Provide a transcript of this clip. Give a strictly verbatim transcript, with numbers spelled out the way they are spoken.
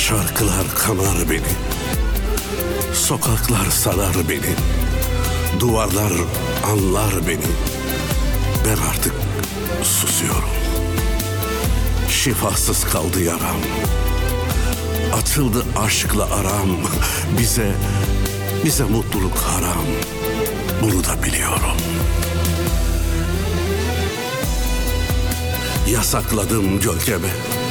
Şarkılar kanar beni, sokaklar sarar beni, duvarlar anlar beni. Ben artık susuyorum. Şifasız kaldı yaram. Açıldı aşkla aram. Bize, bize mutluluk haram. Bunu da biliyorum. Yasakladım gölgeme